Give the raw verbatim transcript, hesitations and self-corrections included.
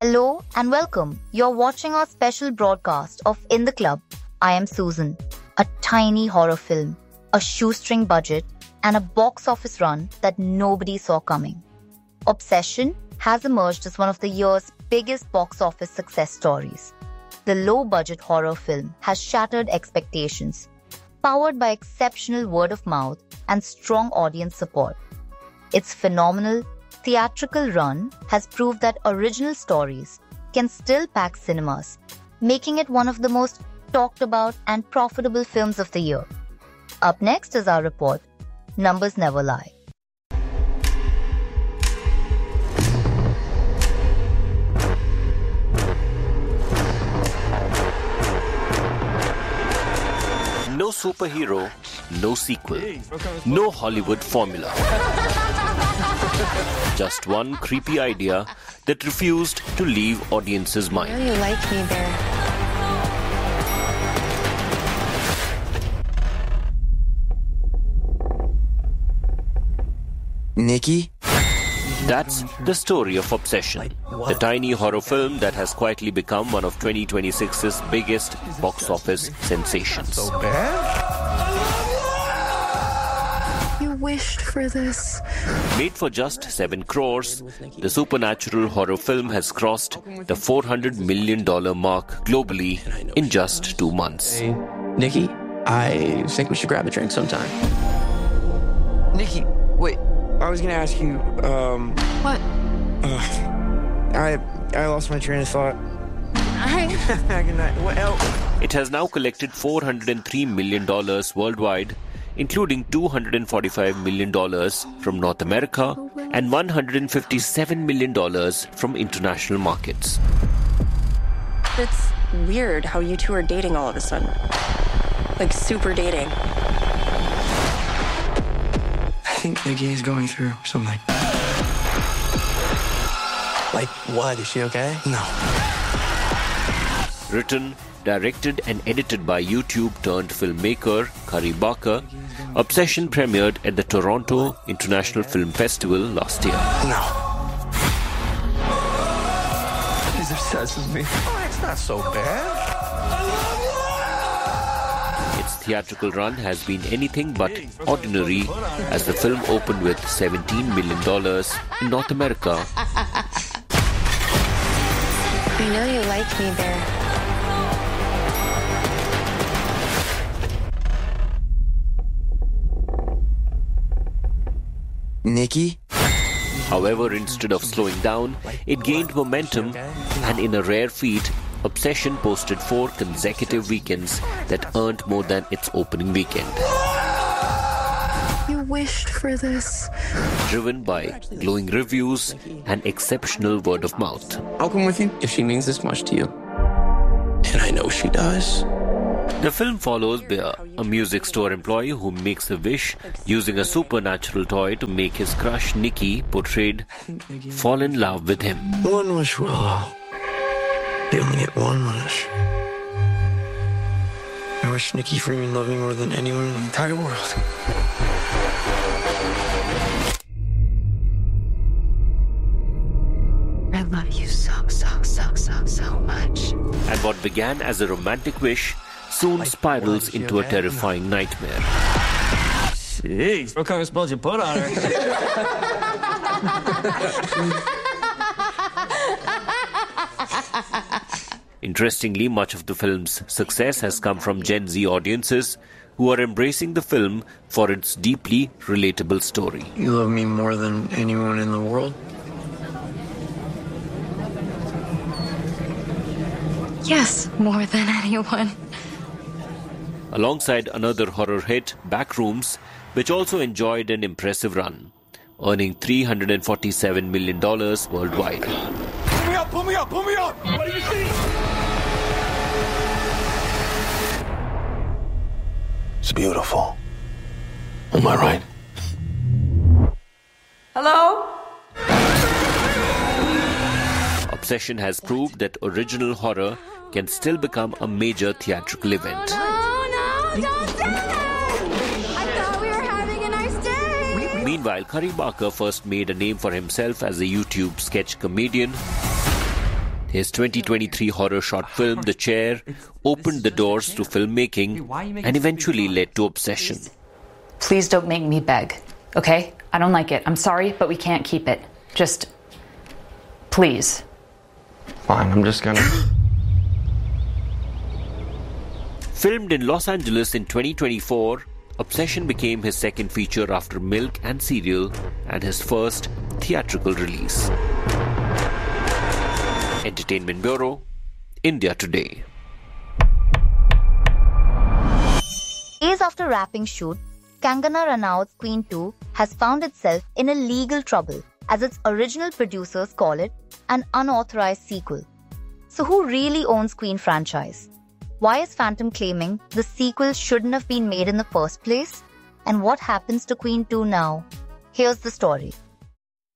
Hello and welcome. You're watching our special broadcast of In the Club. I am Susan. A tiny horror film, a shoestring budget, and a box office run that nobody saw coming. Obsession has emerged as one of the year's biggest box office success stories. The low-budget horror film has shattered expectations, powered by exceptional word-of-mouth and strong audience support. Its phenomenal theatrical run has proved that original stories can still pack cinemas, making it one of the most talked about and profitable films of the year. Up next is our report, Numbers Never Lie. No superhero, no sequel, no Hollywood formula. Just one creepy idea that refused to leave audiences' mind. I know you like me, Bear. Nikki? That's the story of Obsession, the tiny horror film that has quietly become one of twenty twenty-six's biggest box office sensations. So bad? You wished for this. Made for just seven crores, the supernatural horror film has crossed the four hundred million dollars mark globally in just two months. Hey, Nikki, I think we should grab a drink sometime. Nikki, wait. I was going to ask you, um... What? Uh, I I lost my train of thought. I... Good night. What else? It has now collected four hundred three million dollars worldwide, including two hundred forty-five million dollars from North America and one hundred fifty-seven million dollars from international markets. It's weird how you two are dating all of a sudden. Like, super dating. I think Nikki is going through something. Like what? Is she okay? No. Written, directed and edited by YouTube-turned-filmmaker Kari Barker, Obsession premiered at the Toronto International Film Festival last year. No. He's obsessed with me. Oh, it's not so bad. Its theatrical run has been anything but ordinary, as the film opened with seventeen million dollars in North America. I know you like me, Bear. Nikki? However, instead of slowing down, it gained momentum, and in a rare feat, Obsession posted four consecutive weekends that earned more than its opening weekend. You wished for this. Driven by glowing reviews and exceptional word of mouth. I'll come with you if she means this much to you. And I know she does. The film follows Bear, a music store employee who makes a wish using a supernatural toy to make his crush Nikki, portrayed, fall in love with him. One wish, Willow. You only get one wish. I wish Nikki Freeman loved me more than anyone in the entire world. I love you so, so, so, so, so much. And what began as a romantic wish soon like, spirals into okay? a terrifying no. nightmare. Jeez, what kind of spells you put on her? Interestingly, much of the film's success has come from Gen Z audiences who are embracing the film for its deeply relatable story. You love me more than anyone in the world? Yes, more than anyone. Alongside another horror hit, Backrooms, which also enjoyed an impressive run, earning three hundred forty-seven million dollars worldwide. Pull me up, pull me up, pull me up! What do you see? It's beautiful. Am I right? Hello? Obsession has proved that original horror can still become a major theatrical event. Oh, no, don't say it! I thought we were having a nice day! Meanwhile, Kari Barker first made a name for himself as a YouTube sketch comedian His twenty twenty-three horror short film, The Chair, opened the doors to filmmaking and eventually led to Obsession. Please don't make me beg, okay? I don't like it. I'm sorry, but we can't keep it. Just, please. Fine, I'm just gonna... Filmed in Los Angeles in twenty twenty-four, Obsession became his second feature after Milk and Serial and his first theatrical release. Entertainment Bureau, India Today. Days after wrapping shoot, Kangana Ranaut's Queen two has found itself in a legal trouble, as its original producers call it an unauthorized sequel. So who really owns Queen franchise? Why is Phantom claiming the sequel shouldn't have been made in the first place? And what happens to Queen two now? Here's the story.